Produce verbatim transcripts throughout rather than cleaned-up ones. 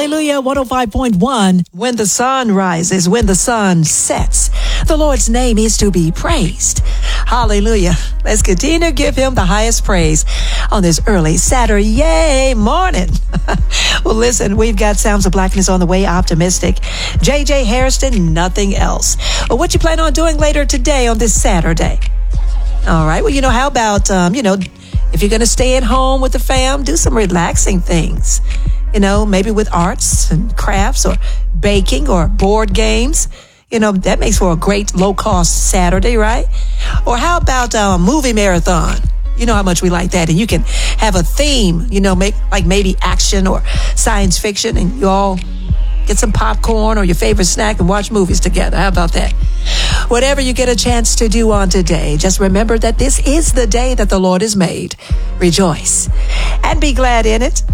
Hallelujah, one oh five point one. When the sun rises, when the sun sets, the Lord's name is to be praised. Hallelujah. Let's continue to give him the highest praise on this early Saturday morning. Well, listen, we've got Sounds of Blackness on the way, Optimistic. J J Hairston, Nothing Else. Well, what you plan on doing later today on this Saturday? All right. Well, you know, how about, um, you know, if you're going to stay at home with the fam, do some relaxing things. You know, maybe with arts and crafts or baking or board games. You know, that makes for a great low-cost Saturday, right? Or how about a movie marathon? You know how much we like that. And you can have a theme, you know, make like maybe action or science fiction, and you all get some popcorn or your favorite snack and watch movies together. How about that? Whatever you get a chance to do on today, just remember that this is the day that the Lord has made. Rejoice and be glad in it.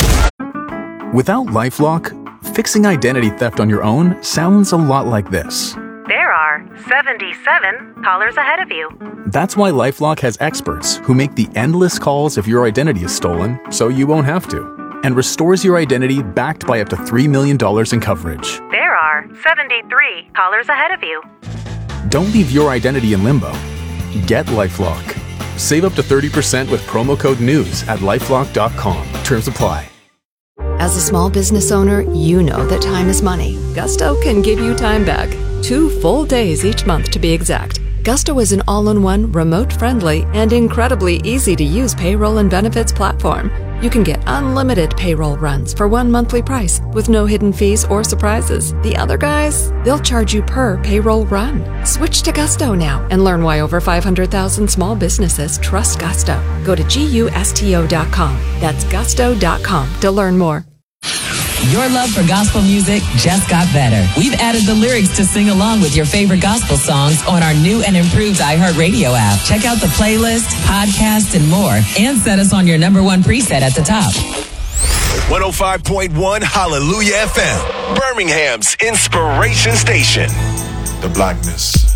Without LifeLock, fixing identity theft on your own sounds a lot like this. There are seventy-seven callers ahead of you. That's why LifeLock has experts who make the endless calls if your identity is stolen, so you won't have to, and restores your identity backed by up to three million dollars in coverage. There are seventy-three callers ahead of you. Don't leave your identity in limbo. Get LifeLock. Save up to thirty percent with promo code NEWS at lifelock dot com. Terms apply. As a small business owner, you know that time is money. Gusto can give you time back. Two full days each month to be exact. Gusto is an all-in-one, remote-friendly, and incredibly easy-to-use payroll and benefits platform. You can get unlimited payroll runs for one monthly price with no hidden fees or surprises. The other guys, they'll charge you per payroll run. Switch to Gusto now and learn why over five hundred thousand small businesses trust Gusto. Go to gusto dot com. That's gusto dot com to learn more. Your love for gospel music just got better. We've added the lyrics to sing along with your favorite gospel songs on our new and improved iHeartRadio app. Check out the playlist, podcast, and more, and set us on your number one preset at the top. one oh five point one Hallelujah F M, Birmingham's inspiration station. The blackness